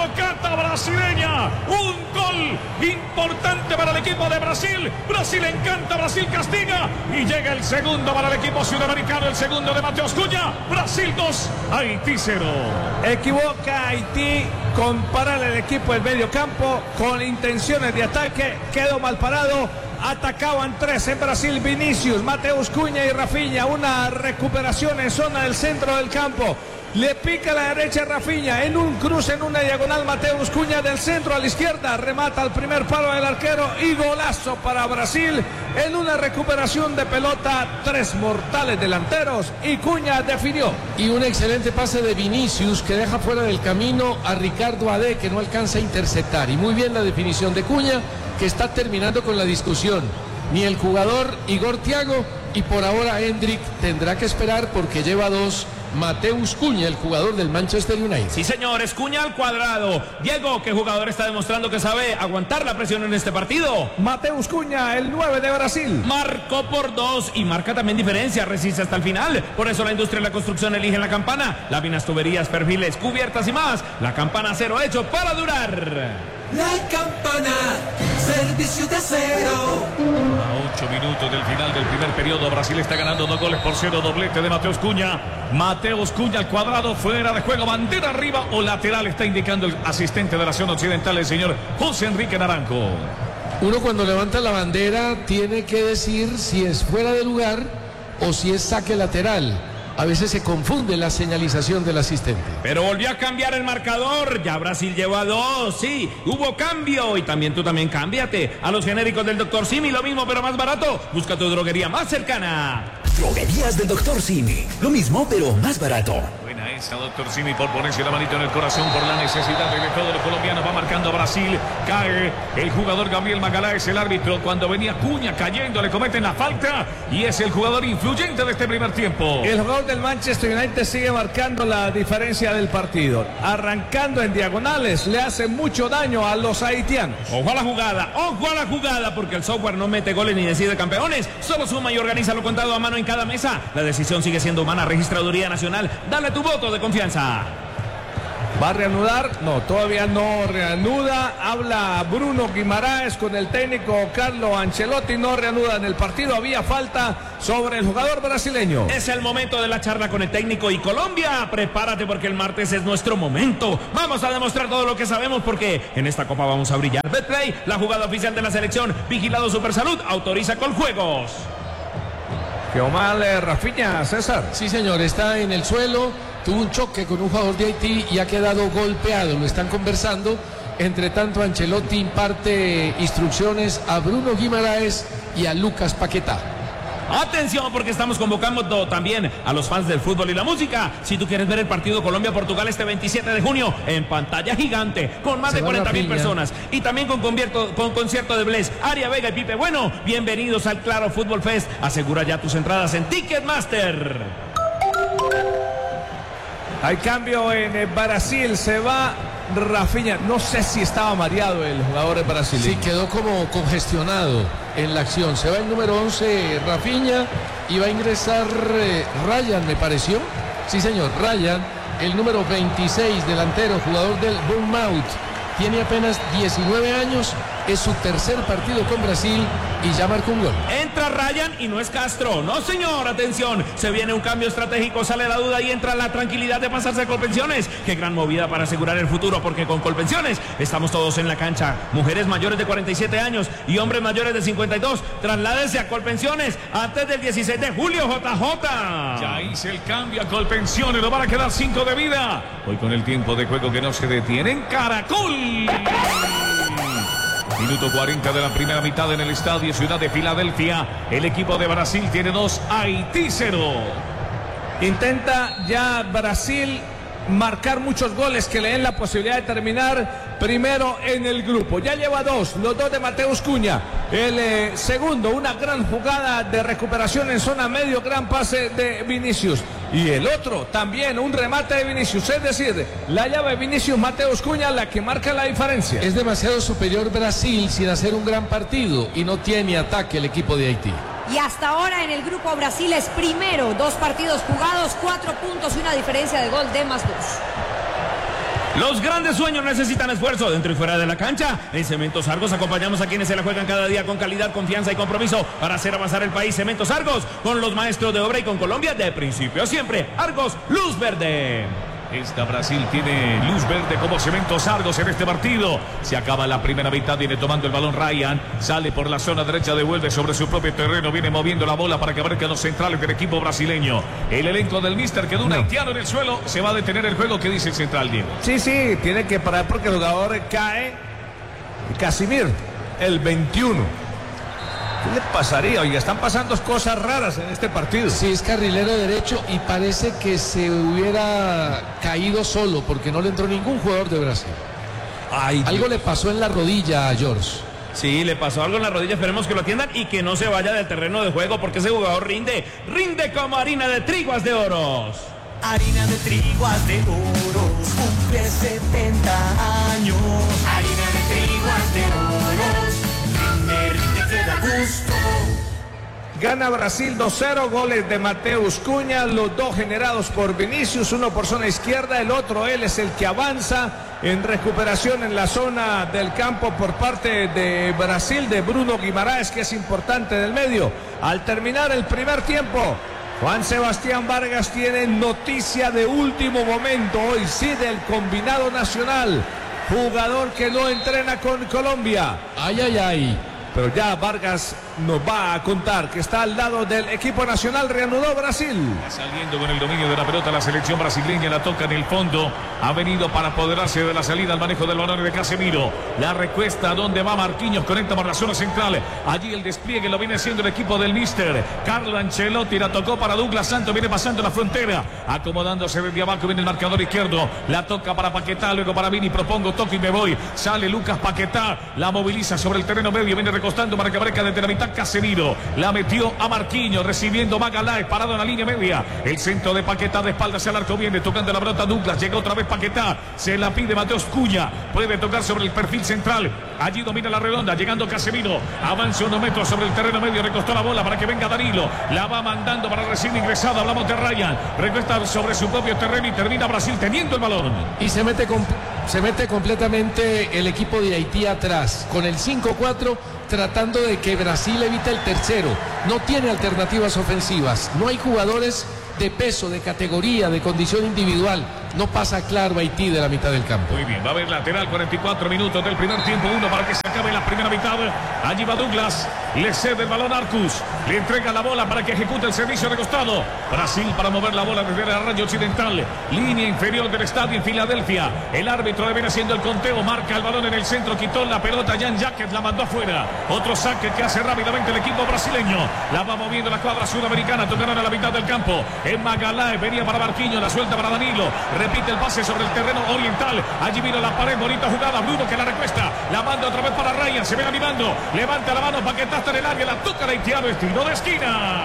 rocata brasileña. Un gol importante para el equipo de Brasil. Brasil encanta, Brasil castiga. Y llega el segundo para el equipo sudamericano, el segundo de Mateus Cunha. Brasil 2, Haití 0. Equivoca Haití con parar el equipo del medio campo con intenciones de ataque. Quedó mal parado. Atacaban tres en Brasil: Vinicius, Mateus Cunha y Rafinha. Una recuperación en zona del centro del campo. Le pica a la derecha Rafinha, en un cruce, en una diagonal, Mateus Cunha del centro a la izquierda, remata al primer palo del arquero y golazo para Brasil en una recuperación de pelota, tres mortales delanteros y Cunha definió. Y un excelente pase de Vinicius que deja fuera del camino a Ricardo Ade, que no alcanza a interceptar, y muy bien la definición de Cunha, que está terminando con la discusión. Ni el jugador Igor Thiago, y por ahora Hendrik tendrá que esperar porque lleva dos. Mateus Cunha, el jugador del Manchester United. Sí, señores, Cunha al cuadrado. Diego, ¿qué jugador está demostrando que sabe aguantar la presión en este partido? Mateus Cunha, el 9 de Brasil. Marcó por 2 y marca también diferencia, resiste hasta el final. Por eso la industria de la construcción elige la Campana. Láminas, tuberías, perfiles, cubiertas y más. La Campana, acero hecho para durar. La Campana, servicio de acero. A 8 minutos del final del primer periodo, Brasil está ganando 2-0, doblete de Mateus Cunha. Mateus Cunha al cuadrado, fuera de juego, bandera arriba o lateral, está indicando el asistente de la zona occidental, el señor José Enrique Naranjo. Uno cuando levanta la bandera tiene que decir si es fuera de lugar o si es saque lateral. A veces se confunde la señalización del asistente. Pero volvió a cambiar el marcador. Ya Brasil lleva 2. Sí, hubo cambio. Y también tú también cámbiate a los genéricos del Dr. Simi. Lo mismo pero más barato. Busca tu droguería más cercana. Droguerías del Dr. Simi. Lo mismo pero más barato. Buena esa, Dr. Simi, por ponerse la manito en el corazón por la necesidad de todos los colombianos. Va marcando Brasil. Cae el jugador Gabriel Magaláes, el árbitro. Cuando venía Cunha cayendo, le cometen la falta. Y es el jugador influyente de este primer tiempo. El jugador del Manchester United sigue marcando la diferencia del partido. Arrancando en diagonales, le hace mucho daño a los haitianos. Ojo a la jugada, porque el software no mete goles ni decide campeones. Solo suma y organiza lo contado a mano en cada mesa. La decisión sigue siendo humana. Registraduría Nacional. Dale tu voto de confianza. ¿Va a reanudar? No, todavía no reanuda. Habla Bruno Guimaraes con el técnico Carlo Ancelotti. No reanuda en el partido. Había falta sobre el jugador brasileño. Es el momento de la charla con el técnico. Y Colombia, prepárate porque el martes es nuestro momento. Vamos a demostrar todo lo que sabemos porque en esta copa vamos a brillar. Betplay, la jugada oficial de la selección. Vigilado Supersalud, autoriza Coljuegos. Quedó mal Rafinha, César. Sí, señor, está en el suelo. Tuvo un choque con un jugador de Haití y ha quedado golpeado. Lo están conversando. Entre tanto, Ancelotti imparte instrucciones a Bruno Guimaraes y a Lucas Paquetá. Atención porque estamos convocando también a los fans del fútbol y la música. Si tú quieres ver el partido Colombia-Portugal este 27 de junio en pantalla gigante con más de 40,000 personas y también con concierto de Bless, Aria Vega y Pipe Bueno, bienvenidos al Claro Fútbol Fest. Asegura ya tus entradas en Ticketmaster. Hay cambio en Brasil, se va Rafinha. No sé si estaba mareado el jugador de Brasil. Sí, quedó como congestionado en la acción. Se va el número 11 Rafinha y va a ingresar Ryan, me pareció. Sí, señor, Ryan, el número 26, delantero, jugador del Bournemouth. Tiene apenas 19 años, es su tercer partido con Brasil y ya marcó un gol. Entra Ryan y no es Castro. No, señor, atención. Se viene un cambio estratégico, sale la duda y entra la tranquilidad de pasarse a Colpensiones. Qué gran movida para asegurar el futuro, porque con Colpensiones estamos todos en la cancha. Mujeres mayores de 47 años y hombres mayores de 52. Trasládese a Colpensiones antes del 16 de julio, JJ. Ya hice el cambio a Colpensiones, nos van a quedar 5 de vida. Hoy con el tiempo de juego que no se detiene en Caracol. Minuto 40 de la primera mitad en el estadio Ciudad de Filadelfia. El equipo de Brasil tiene 2, Haití 0. Intenta ya Brasil marcar muchos goles que le den la posibilidad de terminar primero en el grupo. Ya lleva 2, los 2 de Mateus Cunha. El segundo, una gran jugada de recuperación en zona medio, gran pase de Vinicius. Y el otro, también un remate de Vinicius. Es decir, la llave de Vinicius, Mateus Cunha, la que marca la diferencia. Es demasiado superior Brasil sin hacer un gran partido y no tiene ataque el equipo de Haití. Y hasta ahora en el grupo Brasil es primero, 2 partidos jugados, 4 puntos y una diferencia de gol de +2. Los grandes sueños necesitan esfuerzo dentro y fuera de la cancha. En Cementos Argos acompañamos a quienes se la juegan cada día con calidad, confianza y compromiso para hacer avanzar el país. Cementos Argos, con los maestros de obra y con Colombia de principio a siempre. Argos, luz verde. Esta Brasil tiene luz verde como Cementos Argos en este partido. Se acaba la primera mitad, viene tomando el balón Ryan, sale por la zona derecha, devuelve sobre su propio terreno, viene moviendo la bola para que abarque los centrales del equipo brasileño. El elenco del Mister quedó un haitiano en el suelo, se va a detener el juego. ¿Qué dice el central, Diego? Sí, tiene que parar porque el jugador cae. Casimir, el 21. ¿Qué le pasaría? Oiga, están pasando cosas raras en este partido. Sí, es carrilero derecho y parece que se hubiera caído solo porque no le entró ningún jugador de Brasil. Algo le pasó en la rodilla a George. Sí, le pasó algo en la rodilla, esperemos que lo atiendan y que no se vaya del terreno de juego porque ese jugador rinde como harina de triguas de oros. Harina de triguas de oros, cumple 70 años. Harina de triguas de oros, rinde, queda gusto. Gana Brasil 2-0, goles de Mateus Cunha, los dos generados por Vinicius, uno por zona izquierda, el otro él es el que avanza en recuperación en la zona del campo por parte de Brasil, de Bruno Guimaraes, que es importante del medio. Al terminar el primer tiempo, Juan Sebastián Vargas tiene noticia de último momento, hoy sí, del combinado nacional, jugador que no entrena con Colombia. Ay. Pero ya Vargas nos va a contar que está al lado del equipo nacional. Reanudó Brasil. Saliendo con el dominio de la pelota la selección brasileña, la toca en el fondo. Ha venido para apoderarse de la salida al manejo del balón de Casemiro. La recuesta donde va Marquinhos, conecta por la zona central. Allí el despliegue lo viene haciendo el equipo del Mister Carlo Ancelotti. La tocó para Douglas Santos, viene pasando la frontera, acomodándose desde abajo, viene el marcador izquierdo. La toca para Paquetá, luego para Vini, propongo, toco y me voy. Sale Lucas Paquetá, la moviliza sobre el terreno medio, viene recostando para que aparezca desde la mitad Casemiro. La metió a Marquinhos, recibiendo Magaláes, parado en la línea media. El centro de Paquetá de espaldas al arco, viene tocando la pelota Douglas, llega otra vez Paquetá, se la pide Mateus Cunha, puede tocar sobre el perfil central. Allí domina la redonda, llegando Casemiro, avanza unos metros sobre el terreno medio, recostó la bola para que venga Danilo, la va mandando para recién ingresado, hablamos de Ryan, recuesta sobre su propio terreno y termina Brasil teniendo el balón. Y se mete completamente el equipo de Haití atrás, con el 5-4, tratando de que Brasil evite el tercero. No tiene alternativas ofensivas, no hay jugadores de peso, de categoría, de condición individual. No pasa claro Haití de la mitad del campo. Muy bien, va a haber lateral, 44 minutos del primer tiempo, 1 para que se acabe la primera mitad. Allí va Douglas, le cede el balón a Arcus, le entrega la bola para que ejecute el servicio de costado. Brasil para mover la bola desde la raya occidental, línea inferior del estadio en Filadelfia. El árbitro viene haciendo el conteo, marca el balón en el centro, quitó la pelota, Jan Jacket la mandó afuera. Otro saque que hace rápidamente el equipo brasileño. La va moviendo la cuadra sudamericana, tocaron a la mitad del campo. En Magaláes, venía para Marquinhos, la suelta para Danilo. Repite el pase sobre el terreno oriental. Allí vino la pared, bonita jugada. Bruno que la recuesta. La manda otra vez para Ryan. Se ve animando. Levanta la mano, Paquetá está en el área. La toca el haitiano, estilo de esquina.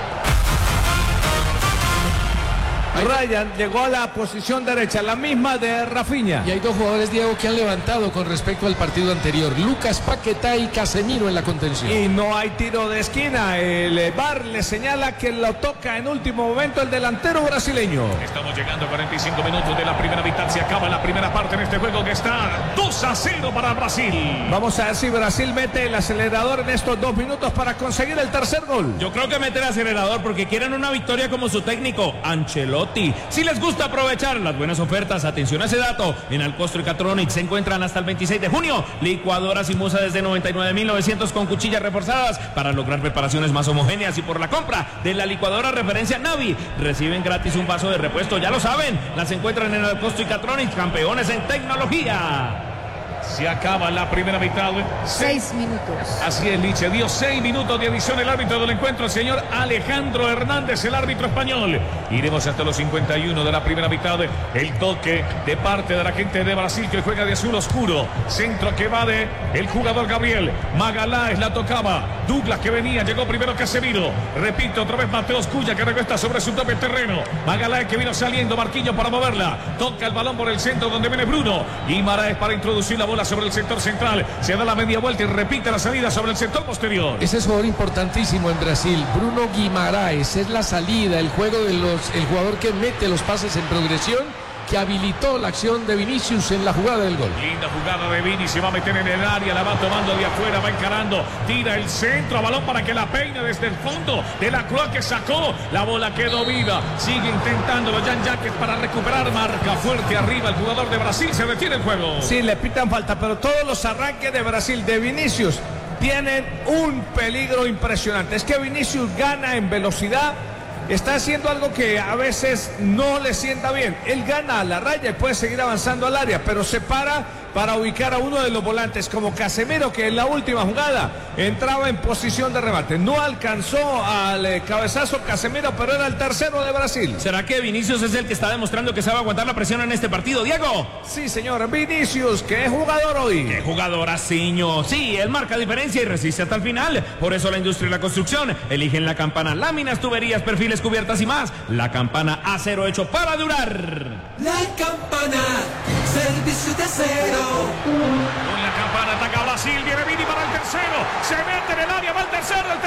Ryan llegó a la posición derecha, la misma de Rafinha. Y hay dos jugadores, Diego, que han levantado con respecto al partido anterior: Lucas Paquetá y Casemiro en la contención. Y no hay tiro de esquina. El VAR le señala que lo toca en último momento el delantero brasileño. Estamos llegando a 45 minutos de la primera mitad. Se acaba la primera parte en este juego que está 2-0 para Brasil. Vamos a ver si Brasil mete el acelerador en estos 2 minutos para conseguir el tercer gol. Yo creo que mete el acelerador porque quieren una victoria como su técnico, Ancelotti. Si les gusta aprovechar las buenas ofertas, atención a ese dato. En Alcostro y Catronics se encuentran hasta el 26 de junio licuadoras y musa desde 99.900 con cuchillas reforzadas para lograr preparaciones más homogéneas, y por la compra de la licuadora referencia Navi reciben gratis un vaso de repuesto. Ya lo saben, las encuentran en Alcostro y Catronics, campeones en tecnología. Se acaba la primera mitad. 6 minutos. Así es, Liche. Dio 6 minutos de adición el árbitro del encuentro, el señor Alejandro Hernández, el árbitro español. Iremos hasta los 51 de la primera mitad. El toque de parte de la gente de Brasil que juega de azul oscuro. Centro que va de el jugador Gabriel. Magaláes la tocaba. Douglas que venía, llegó primero Casemiro. Repito, otra vez Mateus Cunha que recuesta sobre su propio terreno. Magaláes que vino saliendo, Marquinhos para moverla. Toca el balón por el centro donde viene Bruno. Guimaraes para introducir la bola sobre el sector central, se da la media vuelta y repite la salida sobre el sector posterior. Ese es jugador importantísimo en Brasil, Bruno Guimaraes. Es la salida, el juego de el jugador que mete los pases en progresión, que habilitó la acción de Vinicius en la jugada del gol. Linda jugada de Vini, se va a meter en el área, la va tomando de afuera, va encarando, tira el centro a balón para que la peine desde el fondo de la Cruz que sacó, la bola quedó viva, sigue intentándolo Jan Jaques para recuperar, marca fuerte arriba el jugador de Brasil, se detiene el juego. Sí, le pitan falta, pero todos los arranques de Brasil, de Vinicius, tienen un peligro impresionante. Es que Vinicius gana en velocidad, está haciendo algo que a veces no le sienta bien. Él gana a la raya y puede seguir avanzando al área, pero se para ubicar a uno de los volantes como Casemiro, que en la última jugada entraba en posición de remate. No alcanzó al cabezazo Casemiro, pero era el tercero de Brasil. ¿Será que Vinicius es el que está demostrando que sabe aguantar la presión en este partido, Diego? Sí, señor, Vinicius, que es jugador hoy. ¡Qué jugadoraciño! Sí, él marca diferencia y resiste hasta el final. Por eso la industria y la construcción eligen la Campana. Láminas, tuberías, perfiles, cubiertas y más. La Campana, acero hecho para durar. La Campana, servicio de acero. Con la Campana ataca Brasil, viene Vini para el tercero, se mete en el área, va el tercero, el